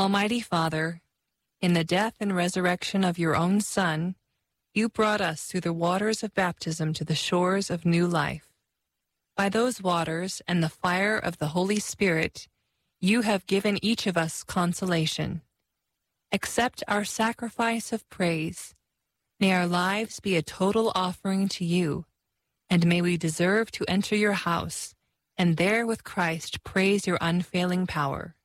Almighty Father, in the death and resurrection of your own Son, you brought us through the waters of baptism to the shores of new life. By those waters and the fire of the Holy Spirit, you have given each of us consolation. Accept our sacrifice of praise. May our lives be a total offering to you, and may we deserve to enter your house, and there with Christ praise your unfailing power.